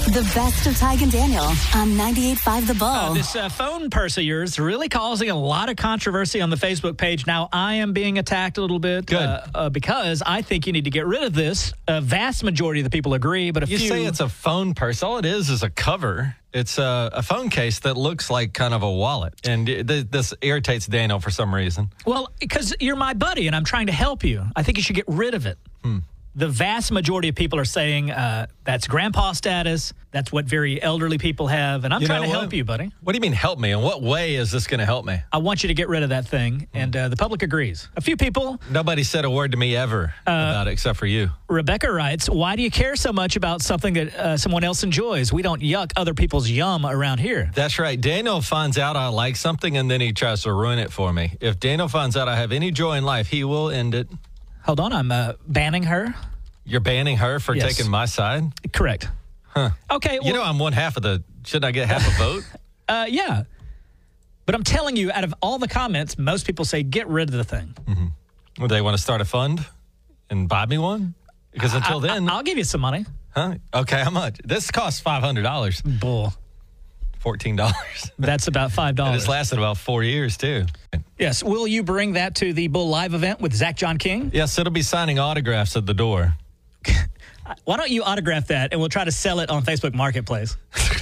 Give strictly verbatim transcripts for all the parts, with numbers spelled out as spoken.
The best of Tig and Daniel on ninety-eight point five The Bull. Uh, this uh, phone purse of yours really causing a lot of controversy on the Facebook page. Now, I am being attacked a little bit. Good. Uh, uh, because I think you need to get rid of this. A vast majority of the people agree, but a You few... say it's a phone purse. All it is is a cover. It's a, a phone case that looks like kind of a wallet. And th- this irritates Daniel for some reason. Well, because you're my buddy and I'm trying to help you. I think you should get rid of it. Hmm. The vast majority of people are saying uh, that's grandpa status. That's what very elderly people have. And I'm You trying know to what? help you, buddy. What do you mean help me? In what way is this going to help me? I want you to get rid of that thing. And uh, the public agrees. A few people. Nobody said a word to me ever Uh, about it except for you. Rebecca writes, why do you care so much about something that uh, someone else enjoys? We don't yuck other people's yum around here. That's right. Daniel finds out I like something and then he tries to ruin it for me. If Daniel finds out I have any joy in life, he will end it. Hold on, I'm uh, banning her. You're banning her for Yes. taking my side? Correct. Huh. Okay, well, You know I'm one half of the... Shouldn't I get half a vote? uh, yeah. But I'm telling you, out of all the comments, most people say get rid of the thing. Mm-hmm. Well, they want to start a fund and buy me one? Because until I, then... I, I'll give you some money. Huh? Okay, how much? This costs five hundred dollars. Bull. fourteen dollars. That's about five And dollars. it's lasted about four years, too. Yes. Will you bring that to the Bull Live event with Zach John King? Yes, it'll be signing autographs at the door. Why don't you autograph that and we'll try to sell it on Facebook Marketplace?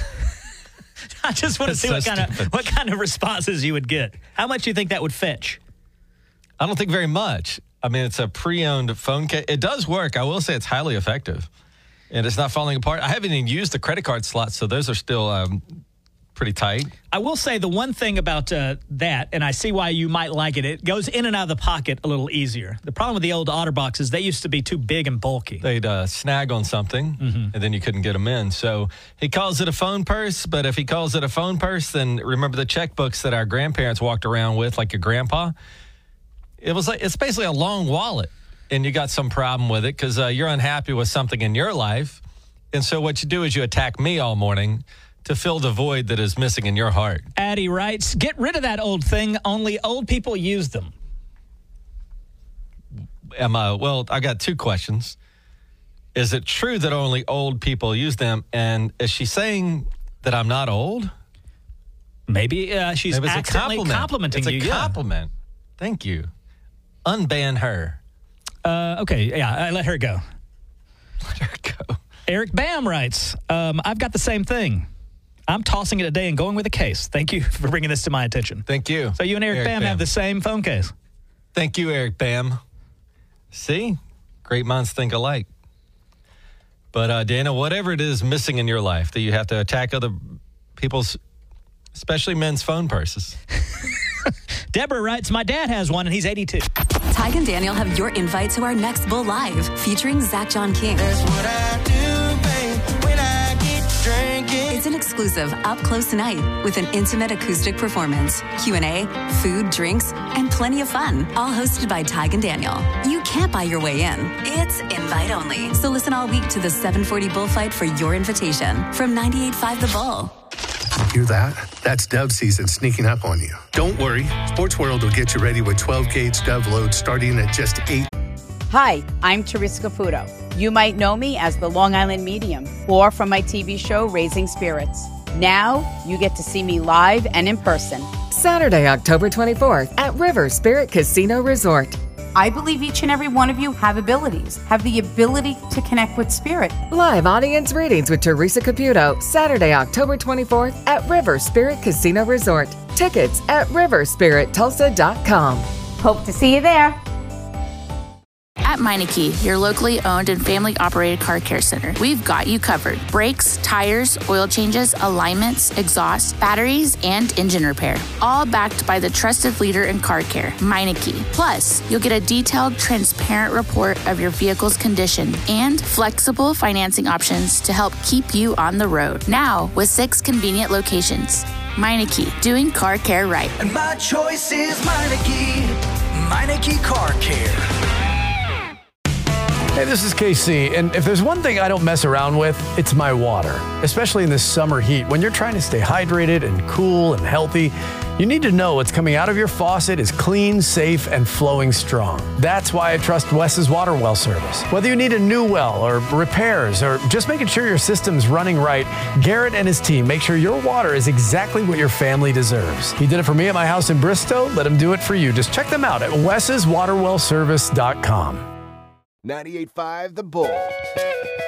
I just want to That's see so what kind of stupid. what kind of responses you would get. How much do you think that would fetch? I don't think very much. I mean, it's a pre-owned phone case. It does work. I will say it's highly effective. And it's not falling apart. I haven't even used the credit card slots, so those are still um, pretty tight. I will say the one thing about uh, that, and I see why you might like it, it goes in and out of the pocket a little easier. The problem with the old OtterBox is they used to be too big and bulky. They'd uh, snag on something, Mm-hmm. and then you couldn't get them in. So he calls it a phone purse, but if he calls it a phone purse, then remember the checkbooks that our grandparents walked around with, like your grandpa? It was like, it's basically a long wallet, and you got some problem with it because uh, you're unhappy with something in your life. And so what you do is you attack me all morning to fill the void that is missing in your heart. Addie writes, get rid of that old thing. Only old people use them. Am I, well, I got two questions. Is it true that only old people use them? And is she saying that I'm not old? Maybe uh, she's Maybe it's a accidentally compliment. complimenting It's you. a yeah. compliment. Thank you. Unban her. Uh, okay, yeah, I let her go. Let her go. Eric Bam writes, um, I've got the same thing. I'm tossing it a day and going with a case. Thank you for bringing this to my attention. Thank you. So you and Eric, Eric Bam, Bam. have the same phone case. Thank you, Eric Bam. See? Great minds think alike. But, uh, Dana, whatever it is missing in your life that you have to attack other people's, especially men's phone purses. Deborah writes, my dad has one and he's eighty-two. Tig and Daniel have your invite to our next Bull Live featuring Zach John King. That's what I do, babe, when I get drinking. It's an exclusive up close night with an intimate acoustic performance, Q and A, food, drinks, and plenty of fun. All hosted by Tig and Daniel. You can't buy your way in. It's invite only. So listen all week to the seven forty Bullfight for your invitation from ninety-eight point five The Bull. Hear that? That's dove season sneaking up on you. Don't worry. Sports World will get you ready with twelve gauge dove loads starting at just eight. Hi, I'm Teresa Caputo. You might know me as the Long Island Medium or from my T V show Raising Spirits. Now you get to see me live and in person. Saturday, October twenty-fourth at River Spirit Casino Resort. I believe each and every one of you have abilities, have the ability to connect with spirit. Live audience readings with Teresa Caputo, Saturday, October twenty-fourth at River Spirit Casino Resort. Tickets at river spirit tulsa dot com. Hope to see you there. At Meineke, your locally owned and family-operated car care center, we've got you covered. Brakes, tires, oil changes, alignments, exhaust, batteries, and engine repair. All backed by the trusted leader in car care, Meineke. Plus, you'll get a detailed, transparent report of your vehicle's condition and flexible financing options to help keep you on the road. Now, with six convenient locations. Meineke, doing car care right. And my choice is Meineke. Meineke Car Care. Hey, this is K C, and if there's one thing I don't mess around with, it's my water. Especially in this summer heat, when you're trying to stay hydrated and cool and healthy, you need to know what's coming out of your faucet is clean, safe, and flowing strong. That's why I trust Wes's Water Well service. Whether you need a new well or repairs or just making sure your system's running right, Garrett and his team make sure your water is exactly what your family deserves. He did it for me at my house in Bristow. Let him do it for you. Just check them out at wes's water well service dot com. ninety-eight point five The Bull.